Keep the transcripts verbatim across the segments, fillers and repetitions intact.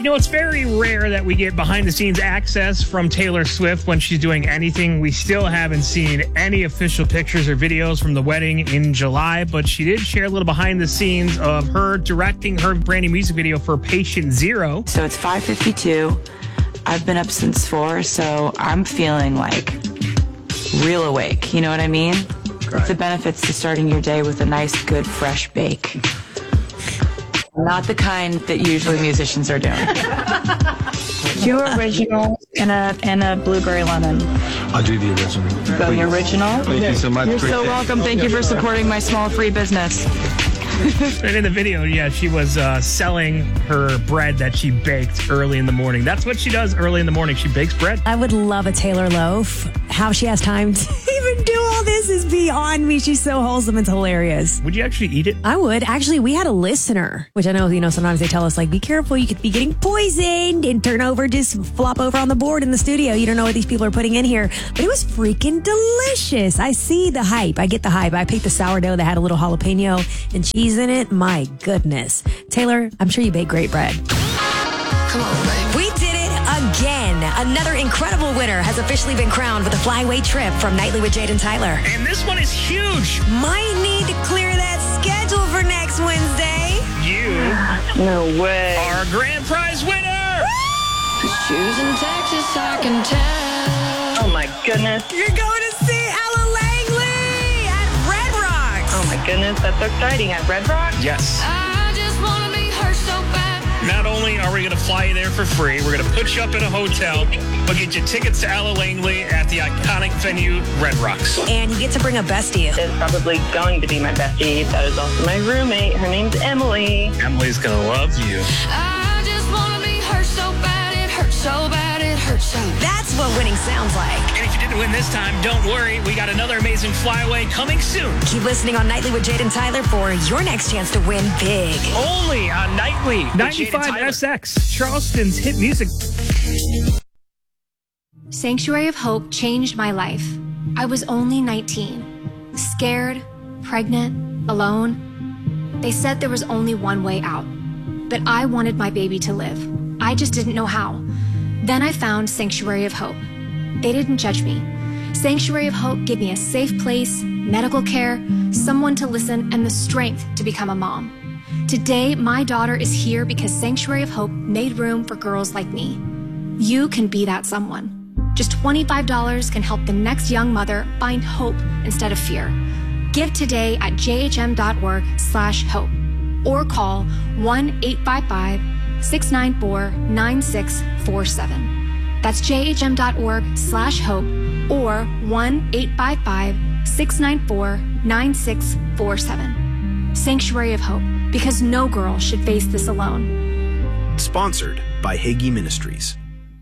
You know, it's very rare that we get behind-the-scenes access from Taylor Swift when she's doing anything. We still haven't seen any official pictures or videos from the wedding in July, but she did share a little behind-the-scenes of her directing her brand new music video for Patient Zero. So it's five fifty-two. I've been up since four, so I'm feeling like real awake. You know what I mean? Right. It's the benefits to starting your day with a nice, good, fresh bake. Not the kind that usually musicians are doing. Two originals and a and a blueberry lemon. I'll do the original. Go the original. Thank you so much. You're so welcome. Thank you for supporting my small free business. And in the video, yeah, she was uh, selling her bread that she baked early in the morning. That's what she does early in the morning. She bakes bread. I would love a Taylor loaf. How she has time to even do all this is beyond me. She's so wholesome. It's hilarious. Would you actually eat it? I would. Actually, we had a listener, which I know, you know, sometimes they tell us, like, be careful. You could be getting poisoned and turn over, just flop over on the board in the studio. You don't know what these people are putting in here. But it was freaking delicious. I see the hype. I get the hype. I picked the sourdough that had a little jalapeno and cheese in it. My goodness. Taylor, I'm sure you bake great bread. Come on, baby. We did it again. Another incredible winner has officially been crowned with a flyway trip from Nightly with Jade and Tyler. And this one is huge. Might need to clear that schedule for next Wednesday. You No way. are grand prize winner. Shoes in Texas, I can tell. Oh my goodness. You're going to see Ella Langley at Red Rocks. Oh my goodness. That's so exciting. At Red Rock? Yes. I just want to be her so bad. Not only are we going to fly you there for free, we're going to put you up in a hotel, but get you tickets to Ella Langley at the iconic venue, Red Rocks. And you get to bring a bestie. Is probably going to be my bestie. That is also my roommate. Her name's Emily. Emily's going to love you. I just want to be her so bad. It hurts so bad. It hurts so bad. That's what winning sounds like. And if you didn't win this time, don't worry. We got another amazing flyaway coming soon. Keep listening on Nightly with Jade and Tyler for your next chance to win big. Only on Nightly. ninety-five S X, Charleston's hit music. Sanctuary of Hope changed my life. I was only nineteen, scared, pregnant, alone. They said there was only one way out, but I wanted my baby to live. I just didn't know how. Then I found Sanctuary of Hope. They didn't judge me. Sanctuary of Hope gave me a safe place, medical care, someone to listen, and the strength to become a mom. Today, my daughter is here because Sanctuary of Hope made room for girls like me. You can be that someone. Just twenty-five dollars can help the next young mother find hope instead of fear. Give today at jhm.org slash hope or call one eight five five, six nine four, nine six four seven. That's jhm.org slash hope or one eight five five, six nine four, nine six four seven. Sanctuary of Hope, because no girl should face this alone. Sponsored by Hagee Ministries.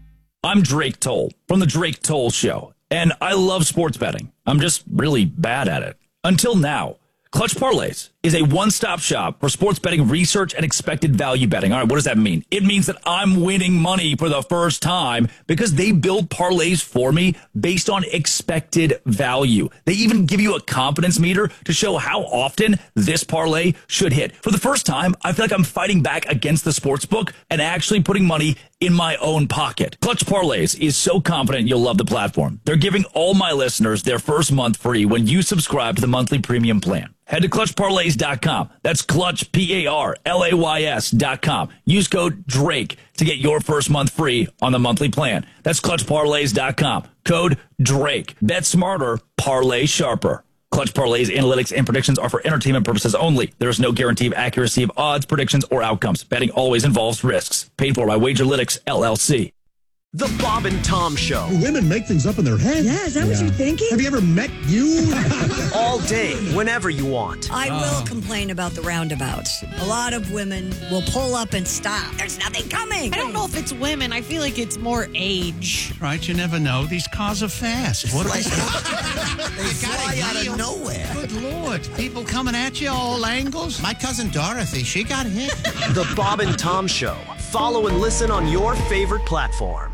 I'm Drake Toll from The Drake Toll Show, and I love sports betting. I'm just really bad at it. Until now. Clutch Parlays is a one-stop shop for sports betting research and expected value betting. All right, what does that mean? It means that I'm winning money for the first time because they build parlays for me based on expected value. They even give you a confidence meter to show how often this parlay should hit. For the first time, I feel like I'm fighting back against the sports book and actually putting money in my own pocket. Clutch Parlays is so confident you'll love the platform. They're giving all my listeners their first month free when you subscribe to the monthly premium plan. Head to clutch parlays dot com. That's Clutch, P A R L A Y S dot com. Use code DRAKE to get your first month free on the monthly plan. That's clutch parlays dot com. Code DRAKE. Bet smarter, parlay sharper. Clutch Parlays analytics and predictions are for entertainment purposes only. There is no guarantee of accuracy of odds, predictions, or outcomes. Betting always involves risks. Paid for by Wagerlytics, L L C. The Bob and Tom Show. Women make things up in their head. Yeah, is that what you're thinking? Have you ever met you? All day, whenever you want. I will complain about the roundabouts. A lot of women will pull up and stop. There's nothing coming. I don't know if it's women. I feel like it's more age. Right, you never know. These cars are fast. What Like- they fly out of nowhere. Good Lord. People coming at you all angles. My cousin Dorothy, she got hit. The Bob and Tom Show. Follow and listen on your favorite platform.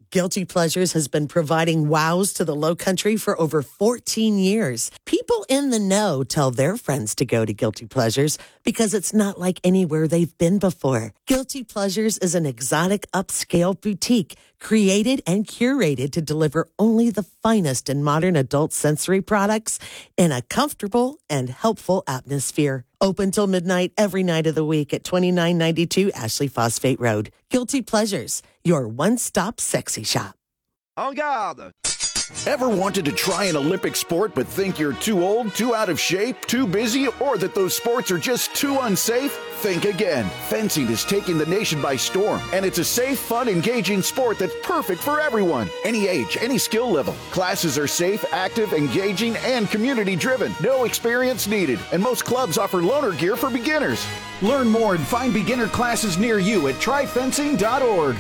Guilty Pleasures has been providing wows to the Lowcountry for over fourteen years. People in the know tell their friends to go to Guilty Pleasures because it's not like anywhere they've been before. Guilty Pleasures is an exotic upscale boutique created and curated to deliver only the finest in modern adult sensory products in a comfortable and helpful atmosphere. Open till midnight every night of the week at twenty-nine ninety-two Ashley Phosphate Road. Guilty Pleasures, your one-stop sexy shop. En garde! Ever wanted to try an Olympic sport but think you're too old, too out of shape, too busy, or that those sports are just too unsafe? Think again. Fencing is taking the nation by storm, and it's a safe, fun, engaging sport that's perfect for everyone. Any age, any skill level. Classes are safe, active, engaging, and community-driven. No experience needed, and most clubs offer loaner gear for beginners. Learn more and find beginner classes near you at try fencing dot org.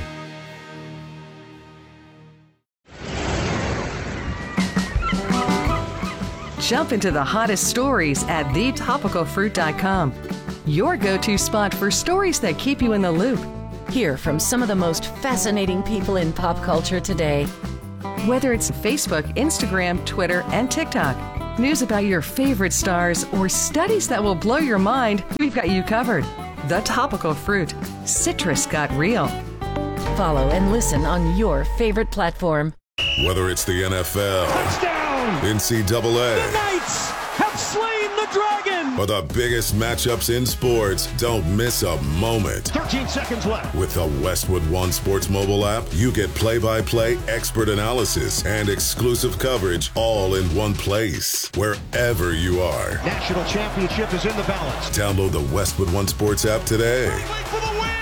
Jump into the hottest stories at the topical fruit dot com. Your go-to spot for stories that keep you in the loop. Hear from some of the most fascinating people in pop culture today. Whether it's Facebook, Instagram, Twitter, and TikTok, news about your favorite stars, or studies that will blow your mind, we've got you covered. The Topical Fruit. Citrus got real. Follow and listen on your favorite platform. Whether it's the N F L, touchdown, N C double A, the Knights have slain the dragon, or the biggest matchups in sports, don't miss a moment. thirteen seconds left. With the Westwood One Sports mobile app, you get play-by-play expert analysis and exclusive coverage all in one place, wherever you are. National championship is in the balance. Download the Westwood One Sports app today. For the win!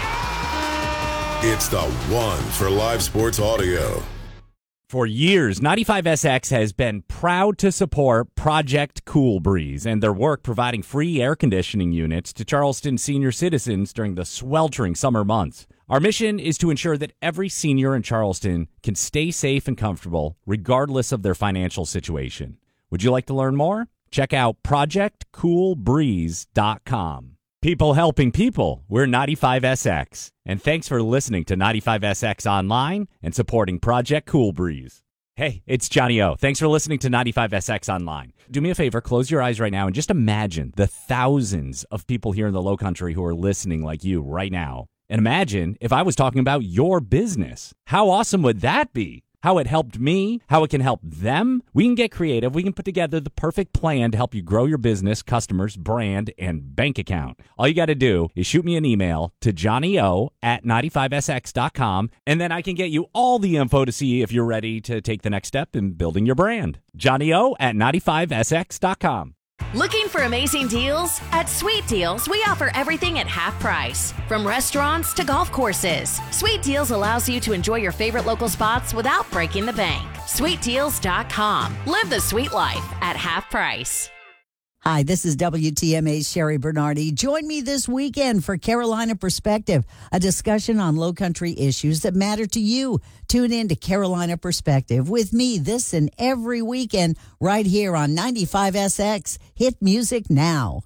Yeah! It's the one for live sports audio. For years, ninety-five S X has been proud to support Project Cool Breeze and their work providing free air conditioning units to Charleston senior citizens during the sweltering summer months. Our mission is to ensure that every senior in Charleston can stay safe and comfortable regardless of their financial situation. Would you like to learn more? Check out project cool breeze dot com. People helping people, we're ninety-five S X. And thanks for listening to ninety-five S X Online and supporting Project Cool Breeze. Hey, it's Johnny O. Thanks for listening to ninety-five S X Online. Do me a favor, close your eyes right now and just imagine the thousands of people here in the Lowcountry who are listening like you right now. And imagine if I was talking about your business. How awesome would that be? How it helped me, how it can help them. We can get creative. We can put together the perfect plan to help you grow your business, customers, brand, and bank account. All you got to do is shoot me an email to johnnyo at ninety-five S X dot com, and then I can get you all the info to see if you're ready to take the next step in building your brand. johnnyo at ninety-five S X dot com. Looking for amazing deals? At Sweet Deals, we offer everything at half price. From restaurants to golf courses, Sweet Deals allows you to enjoy your favorite local spots without breaking the bank. sweet deals dot com. Live the sweet life at half price. Hi, this is W T M A's Sherry Bernardi. Join me this weekend for Carolina Perspective, a discussion on Lowcountry issues that matter to you. Tune in to Carolina Perspective with me this and every weekend right here on ninety-five S X. Hit music now.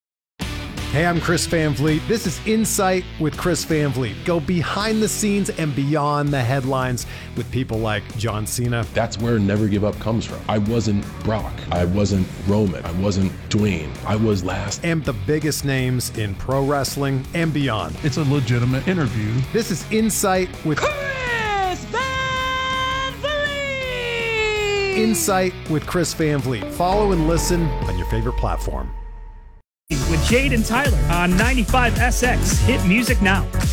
Hey, I'm Chris Van Vliet. This is Insight with Chris Van Vliet. Go behind the scenes and beyond the headlines with people like John Cena. That's where Never Give Up comes from. I wasn't Brock. I wasn't Roman. I wasn't Dwayne. I was last. And the biggest names in pro wrestling and beyond. It's a legitimate interview. This is Insight with Chris Van Vliet. Insight with Chris Van Vliet. Follow and listen on your favorite platform. With Jade and Tyler on ninety-five S X. Hit music now.